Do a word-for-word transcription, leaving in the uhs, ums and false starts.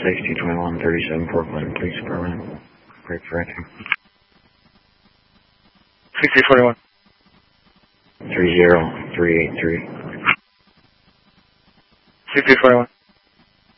sixty twenty-one thirty-seven Portland Police Department. Break for entry. sixty twenty-one. three zero three eight three. sixty twenty-one.